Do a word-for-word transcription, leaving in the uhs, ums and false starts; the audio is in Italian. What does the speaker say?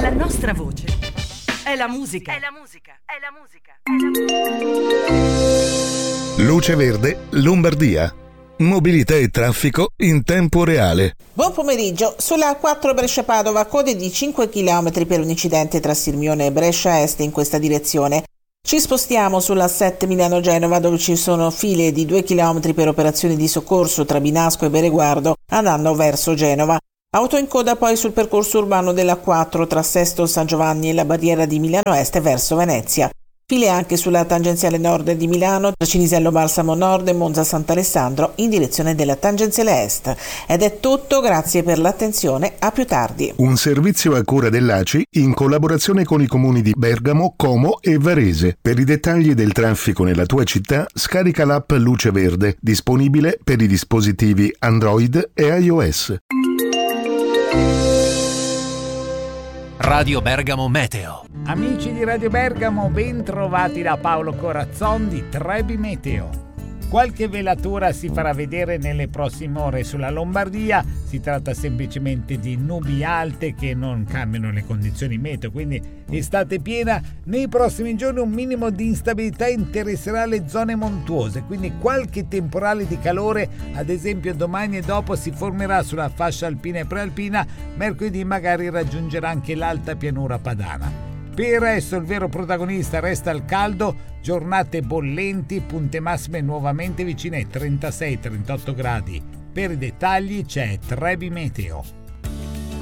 La nostra voce è la musica. È la musica. È la musica. È la musica. Luce Verde, Lombardia. Mobilità e traffico in tempo reale. Buon pomeriggio. Sulla A quattro Brescia-Padova, code di cinque chilometri per un incidente tra Sirmione e Brescia Est in questa direzione. Ci spostiamo sulla A sette Milano-Genova, dove ci sono file di due chilometri per operazioni di soccorso tra Binasco e Bereguardo andando verso Genova. Auto in coda poi sul percorso urbano della A quattro tra Sesto San Giovanni e la barriera di Milano Est verso Venezia. File anche sulla tangenziale nord di Milano tra Cinisello Balsamo Nord e Monza Sant'Alessandro in direzione della tangenziale est. Ed è tutto, grazie per l'attenzione, a più tardi. Un servizio a cura dell'A C I in collaborazione con i comuni di Bergamo, Como e Varese. Per i dettagli del traffico nella tua città scarica l'app Luce Verde, disponibile per i dispositivi Android e iOS. Radio Bergamo Meteo. Amici di Radio Bergamo, ben trovati da Paolo Corazzon di Trebi Meteo. Qualche velatura si farà vedere nelle prossime ore sulla Lombardia. Si tratta semplicemente di nubi alte che non cambiano le condizioni meteo, quindi estate piena. Nei prossimi giorni un minimo di instabilità interesserà le zone montuose, quindi qualche temporale di calore, ad esempio domani e dopo, si formerà sulla fascia alpina e prealpina. Mercoledì magari raggiungerà anche l'alta pianura padana. Per il resto il vero protagonista resta il caldo, giornate bollenti, punte massime nuovamente vicine ai trentasei trentotto gradi. Per i dettagli c'è Trebi Meteo.